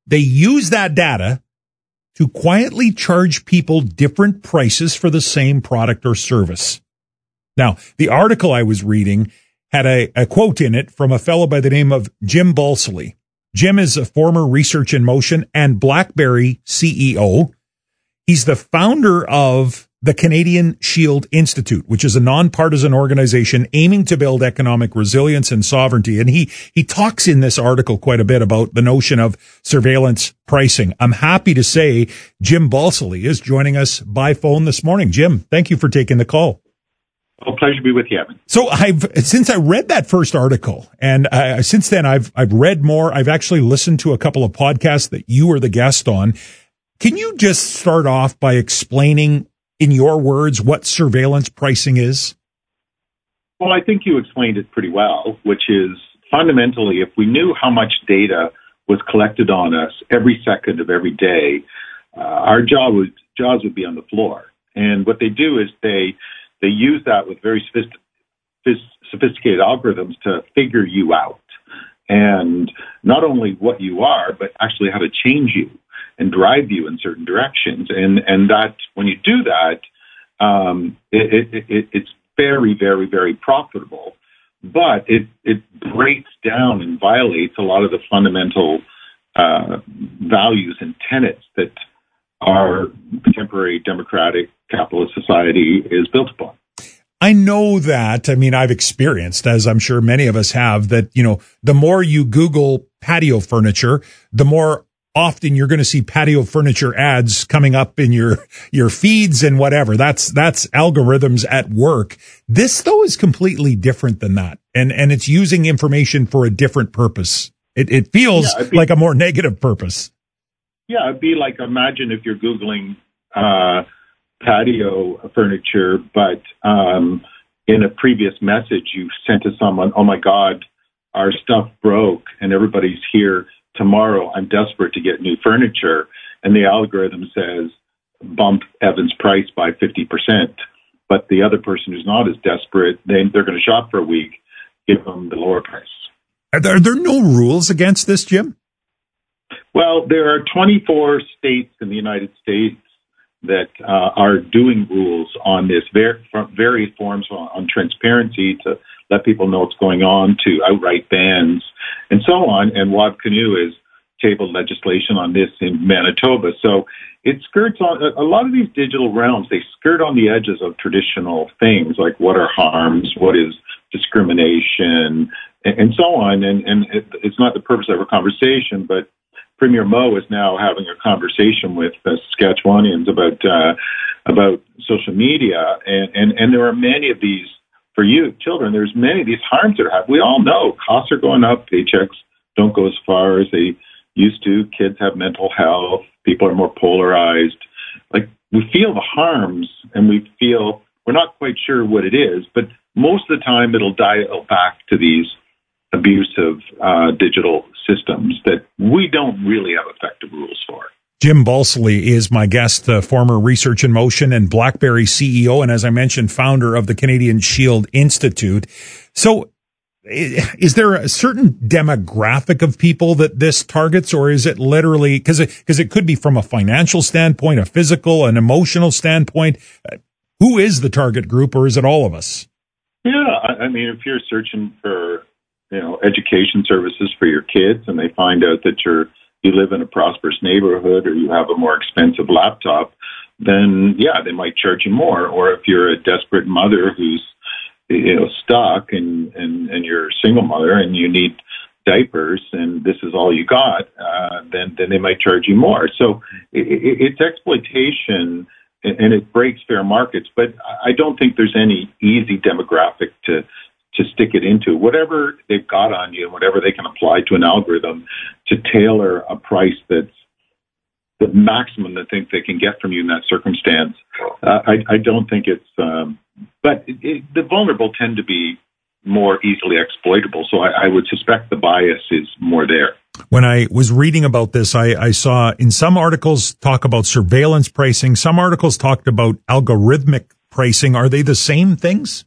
they use that data to quietly charge people different prices for the same product or service. Now, the article I was reading had a quote in it from a fellow by the name of Jim Balsillie. Jim is a former Research in Motion and BlackBerry CEO. He's the founder of the Canadian Shield Institute, which is a nonpartisan organization aiming to build economic resilience and sovereignty. And he talks in this article quite a bit about the notion of surveillance pricing. I'm happy to say Jim Balsillie is joining us by phone this morning. Jim, thank you for taking the call. Oh, pleasure to be with you, Evan. So since I read that first article, and since then I've read more. I've actually listened to a couple of podcasts that you were the guest on. Can you just start off by explaining, in your words, what surveillance pricing is? Well, I think you explained it pretty well, which is fundamentally, if we knew how much data was collected on us every second of every day, our jaws would be on the floor. And what they do is they use that with very sophisticated algorithms to figure you out. And not only what you are, but actually how to change you and drive you in certain directions. And that when you do that, it's very, very, very profitable. But it breaks down and violates a lot of the fundamental values and tenets that our contemporary democratic capitalist society is built upon. I know that. I mean, I've experienced, as I'm sure many of us have, that, the more you Google patio furniture, the more often you're going to see patio furniture ads coming up in your feeds and whatever. That's algorithms at work. This, though, is completely different than that. And it's using information for a different purpose. It feels like a more negative purpose. Yeah, it'd be like, imagine if you're Googling patio furniture, but in a previous message you sent to someone, oh my God, our stuff broke and everybody's here tomorrow. I'm desperate to get new furniture. And the algorithm says, bump Evan's price by 50%. But the other person who's not as desperate, they're going to shop for a week, give them the lower price. Are there no rules against this, Jim? Well, there are 24 states in the United States that are doing rules on this, various forms on transparency to let people know what's going on, to outright bans, and so on. And WAB-Canoe has tabled legislation on this in Manitoba. So it skirts on a lot of these digital realms. They skirt on the edges of traditional things like what are harms, what is discrimination, and so on. And it's not the purpose of our conversation, but Premier Moe is now having a conversation with Saskatchewanians about social media, and there are many of these for you children. There's many of these harms that are happening. We all know costs are going up, paychecks don't go as far as they used to. Kids have mental health. People are more polarized. Like, we feel the harms, and we feel we're not quite sure what it is, but most of the time it'll dial back to these abusive digital systems that we don't really have effective rules for. Jim Balsillie is my guest, former Research in Motion and BlackBerry CEO, and as I mentioned, founder of the Canadian Shield Institute. So is there a certain demographic of people that this targets, or is it literally, because it could be from a financial standpoint, a physical, an emotional standpoint? Who is the target group, or is it all of us? Yeah, I mean, if you're searching for education services for your kids, and they find out that you live in a prosperous neighborhood or you have a more expensive laptop, then they might charge you more. Or if you're a desperate mother who's stuck and you're a single mother and you need diapers and this is all you got, then they might charge you more. So it's exploitation and it breaks fair markets. But I don't think there's any easy demographic to stick it into. Whatever they've got on you and whatever they can apply to an algorithm to tailor a price that's the maximum they think they can get from you in that circumstance. I don't think it's, but the vulnerable tend to be more easily exploitable. So I would suspect the bias is more there. When I was reading about this, I saw in some articles talk about surveillance pricing. Some articles talked about algorithmic pricing. Are they the same things?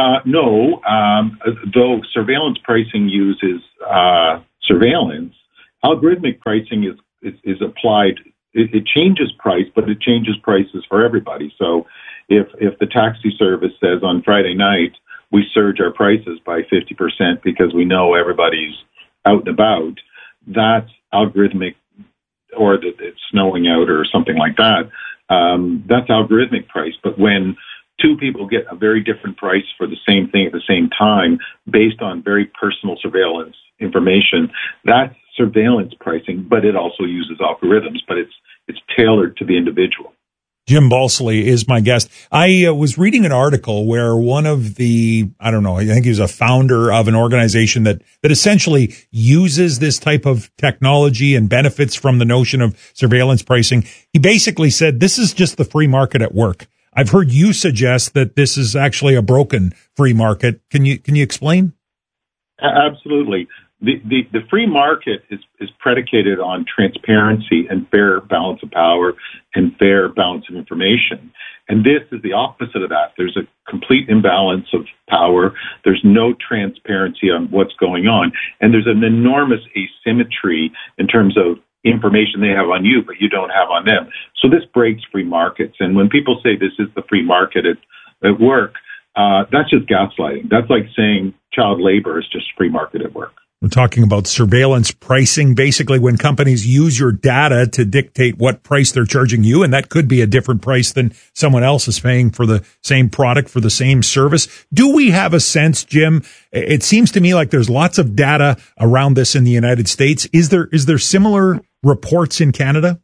No, though surveillance pricing uses surveillance, algorithmic pricing is applied. It changes price, but it changes prices for everybody. So if the taxi service says on Friday night we surge our prices by 50% because we know everybody's out and about, that's algorithmic, or that it's snowing out or something like that. That's algorithmic price. But when two people get a very different price for the same thing at the same time based on very personal surveillance information, that's surveillance pricing, but it also uses algorithms, but it's tailored to the individual. Jim Balsillie is my guest. I was reading an article where one of the, I think he was a founder of an organization that essentially uses this type of technology and benefits from the notion of surveillance pricing. He basically said, this is just the free market at work. I've heard you suggest that this is actually a broken free market. Can you explain? Absolutely. The free market is predicated on transparency and fair balance of power and fair balance of information. And this is the opposite of that. There's a complete imbalance of power. There's no transparency on what's going on. And there's an enormous asymmetry in terms of information they have on you, but you don't have on them. So this breaks free markets. And when people say this is the free market at work, that's just gaslighting. That's like saying child labor is just free market at work. We're talking about surveillance pricing, basically when companies use your data to dictate what price they're charging you, and that could be a different price than someone else is paying for the same product, for the same service. Do we have a sense, Jim? It seems to me like there's lots of data around this in the United States. Is there similar reports in Canada?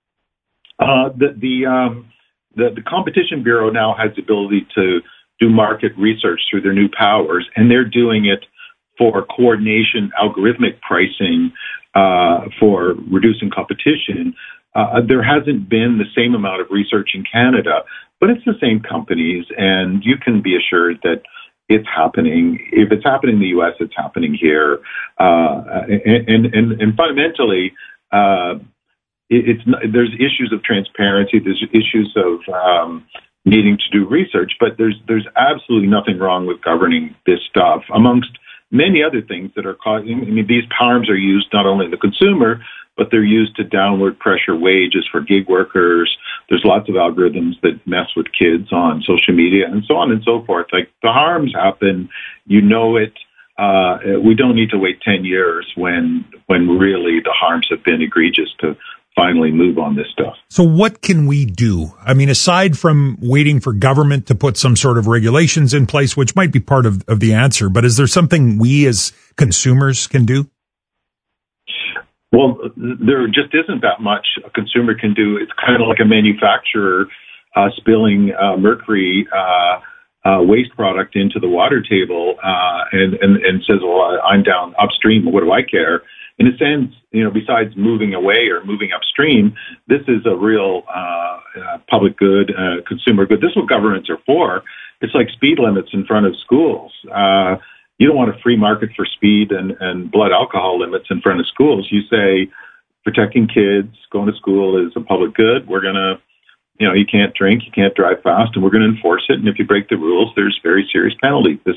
The Competition Bureau now has the ability to do market research through their new powers, and they're doing it for coordination, algorithmic pricing, for reducing competition. There hasn't been the same amount of research in Canada, but it's the same companies, and you can be assured that it's happening. If it's happening in the U.S., it's happening here. And fundamentally, there's issues of transparency, there's issues of needing to do research, but there's absolutely nothing wrong with governing this stuff, amongst many other things that are causing. I mean, these harms are used not only in the consumer, but they're used to downward pressure wages for gig workers. There's lots of algorithms that mess with kids on social media and so on and so forth. Like, the harms happen, you know it. We don't need to wait 10 years when really the harms have been egregious to finally move on this stuff. So what can we do? I mean, aside from waiting for government to put some sort of regulations in place, which might be part of the answer, but is there something we as consumers can do? Well, there just isn't that much a consumer can do. It's kind of like a manufacturer spilling mercury waste product into the water table and says, well, I'm down upstream. What do I care? In a sense, besides moving away or moving upstream, this is a real public good, consumer good. This is what governments are for. It's like speed limits in front of schools. You don't want a free market for speed and blood alcohol limits in front of schools. You say protecting kids, going to school is a public good. We're going to, you can't drink, you can't drive fast, and we're going to enforce it. And if you break the rules, there's very serious penalties. This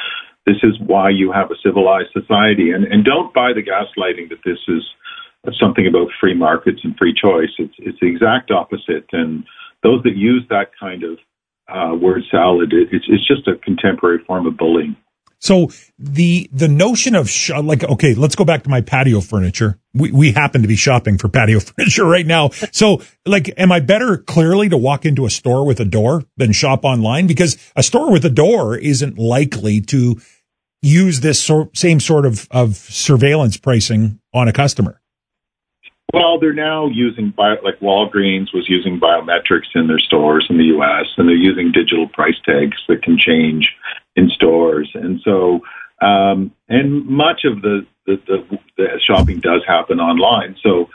is why you have a civilized society. And don't buy the gaslighting that this is something about free markets and free choice. It's the exact opposite. And those that use that kind of word salad, it's just a contemporary form of bullying. So the notion of okay, let's go back to my patio furniture. We happen to be shopping for patio furniture right now. So am I better clearly to walk into a store with a door than shop online? Because a store with a door isn't likely to use this same sort of surveillance pricing on a customer. Well, they're now using, like Walgreens was using biometrics in their stores in the U.S., and they're using digital price tags that can change in stores. And so, and much of the shopping does happen online. So,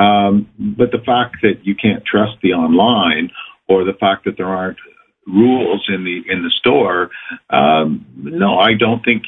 but the fact that you can't trust the online, or the fact that there aren't rules in the store, no, I don't think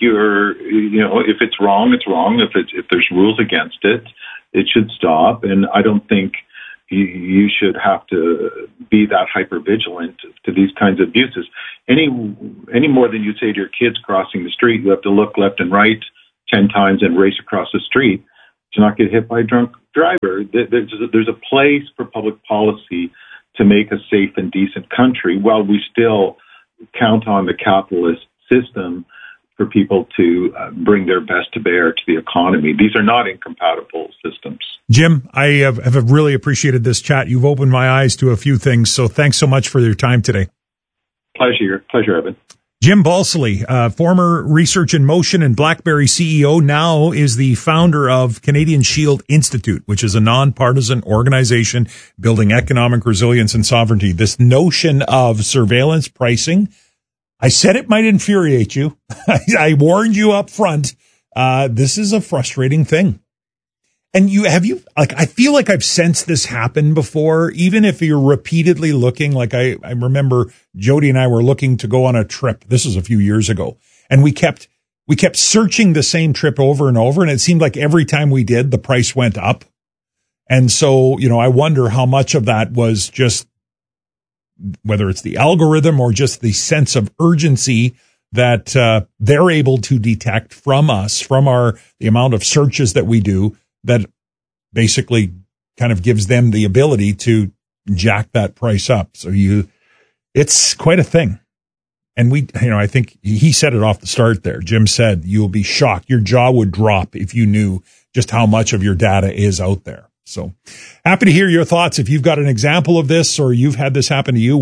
if it's wrong, it's wrong. If there's rules against it, it should stop. And I don't think you should have to be that hyper vigilant to these kinds of abuses any more than you say to your kids crossing the street. You have to look left and right 10 times and race across the street to not get hit by a drunk driver. There's a place for public policy to make a safe and decent country while we still count on the capitalist system for people to bring their best to bear to the economy. These are not incompatible systems. Jim, I have really appreciated this chat. You've opened my eyes to a few things, so thanks so much for your time today. Pleasure, Evan. Jim Balsillie, former Research in Motion and BlackBerry CEO, now is the founder of Canadian Shield Institute, which is a nonpartisan organization building economic resilience and sovereignty. This notion of surveillance pricing, I said it might infuriate you. I warned you up front. This is a frustrating thing. And I feel like I've sensed this happen before, even if you're repeatedly looking, like I remember Jody and I were looking to go on a trip. This is a few years ago. And we kept searching the same trip over and over. And it seemed like every time we did, the price went up. And so, I wonder how much of that was just, whether it's the algorithm or just the sense of urgency that they're able to detect from us, from the amount of searches that we do, that basically kind of gives them the ability to jack that price up. So it's quite a thing. And I think he said it off the start there. Jim said, you'll be shocked. Your jaw would drop if you knew just how much of your data is out there. So happy to hear your thoughts. If you've got an example of this or you've had this happen to you,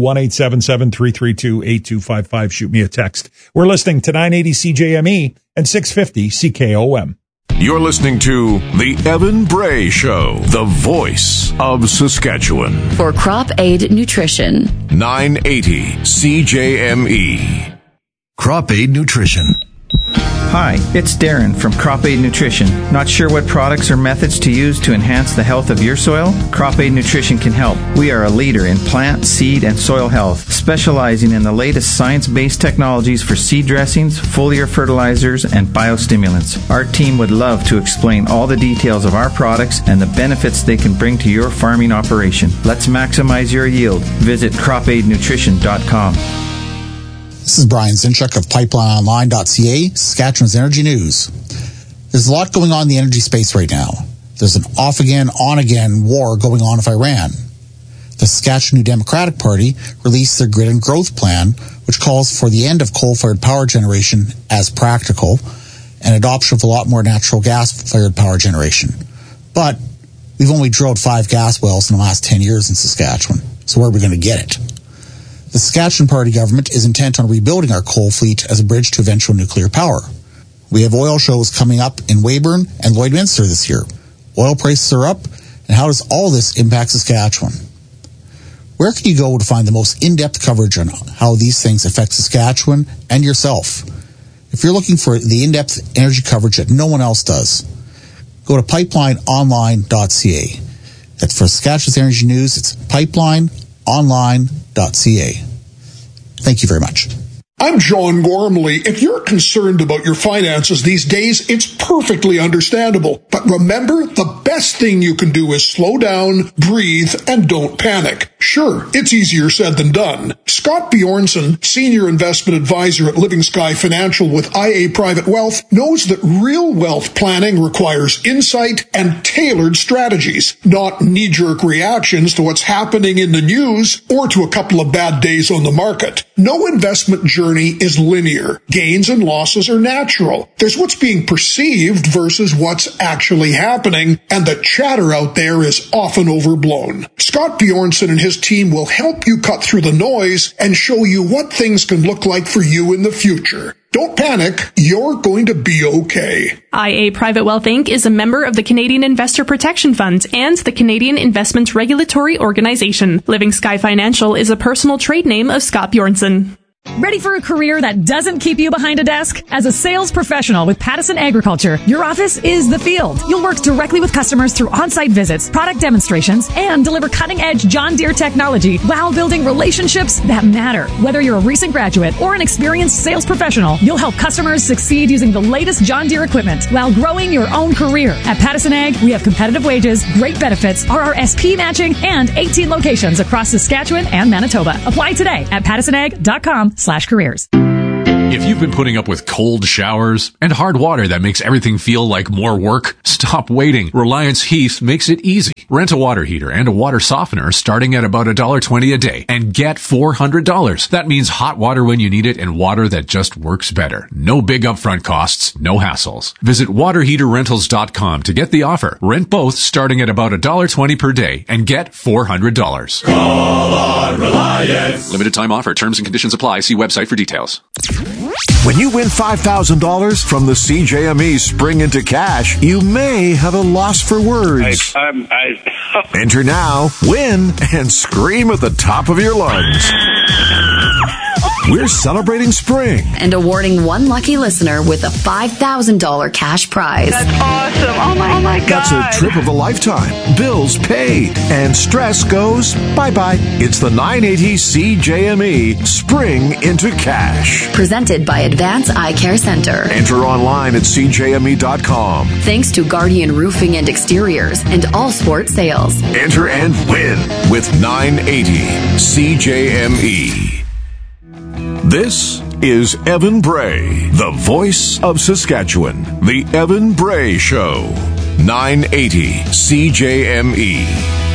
1-877-332-8255. Shoot me a text. We're listening to 980 CJME and 650 CKOM. You're listening to The Evan Bray Show, the voice of Saskatchewan. For Crop Aid Nutrition. 980 CJME. Crop Aid Nutrition. Hi, it's Darren from Crop Aid Nutrition. Not sure what products or methods to use to enhance the health of your soil? Crop Aid Nutrition can help. We are a leader in plant, seed, and soil health, specializing in the latest science-based technologies for seed dressings, foliar fertilizers, and biostimulants. Our team would love to explain all the details of our products and the benefits they can bring to your farming operation. Let's maximize your yield. Visit cropaidnutrition.com. This is Brian Zinchuk of PipelineOnline.ca, Saskatchewan's Energy News. There's a lot going on in the energy space right now. There's an off-again, on-again war going on with Iran. The Saskatchewan New Democratic Party released their Grid and Growth Plan, which calls for the end of coal-fired power generation as practical and adoption of a lot more natural gas-fired power generation. But we've only drilled 5 gas wells in the last 10 years in Saskatchewan, so where are we going to get it? The Saskatchewan Party government is intent on rebuilding our coal fleet as a bridge to eventual nuclear power. We have oil shows coming up in Weyburn and Lloydminster this year. Oil prices are up, and how does all this impact Saskatchewan? Where can you go to find the most in-depth coverage on how these things affect Saskatchewan and yourself? If you're looking for the in-depth energy coverage that no one else does, go to pipelineonline.ca. That's for Saskatchewan's Energy News. It's pipelineonline.ca. Thank you very much. I'm John Gormley. If you're concerned about your finances these days, it's perfectly understandable. But remember, the best thing you can do is slow down, breathe, and don't panic. Sure, it's easier said than done. Scott Bjornson, Senior Investment Advisor at Living Sky Financial with IA Private Wealth, knows that real wealth planning requires insight and tailored strategies, not knee-jerk reactions to what's happening in the news or to a couple of bad days on the market. No investment journey is linear. Gains and losses are natural. There's what's being perceived versus what's actually happening, and the chatter out there is often overblown. Scott Bjornson and his team will help you cut through the noise and show you what things can look like for you in the future. Don't panic. You're going to be okay. IA Private Wealth Inc. is a member of the Canadian Investor Protection Fund and the Canadian Investment Regulatory Organization. Living Sky Financial is a personal trade name of Scott Bjornson. Ready for a career that doesn't keep you behind a desk? As a sales professional with Pattison Agriculture, your office is the field. You'll work directly with customers through on-site visits, product demonstrations, and deliver cutting-edge John Deere technology while building relationships that matter. Whether you're a recent graduate or an experienced sales professional, you'll help customers succeed using the latest John Deere equipment while growing your own career. At Pattison Ag, we have competitive wages, great benefits, RRSP matching, and 18 locations across Saskatchewan and Manitoba. Apply today at pattisonag.com/careers. If you've been putting up with cold showers and hard water that makes everything feel like more work, stop waiting. Reliance Heath makes it easy. Rent a water heater and a water softener starting at about $1.20 a day and get $400. That means hot water when you need it and water that just works better. No big upfront costs, no hassles. Visit waterheaterrentals.com to get the offer. Rent both starting at about $1.20 per day and get $400. Call on Reliance. Limited time offer. Terms and conditions apply. See website for details. When you win $5,000 from the CJME Spring Into Cash, you may have a loss for words. Enter now, win, and scream at the top of your lungs. We're celebrating spring and awarding one lucky listener with a $5,000 cash prize. That's awesome. Oh my God. That's a trip of a lifetime. Bills paid. And stress goes bye-bye. It's the 980 CJME Spring Into Cash. Presented by Advance Eye Care Center. Enter online at CJME.com. Thanks to Guardian Roofing and Exteriors and All Sport Sales. Enter and win with 980 CJME. This is Evan Bray, the voice of Saskatchewan. The Evan Bray Show, 980 CJME.